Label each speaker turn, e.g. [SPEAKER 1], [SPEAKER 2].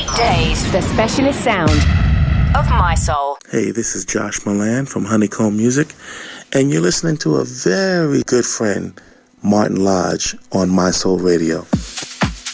[SPEAKER 1] Days, the specialist sound of My Soul.
[SPEAKER 2] Hey, this is Josh Milan from Honeycomb Music, and you're listening to a very good friend, Martin Lodge, on My Soul Radio.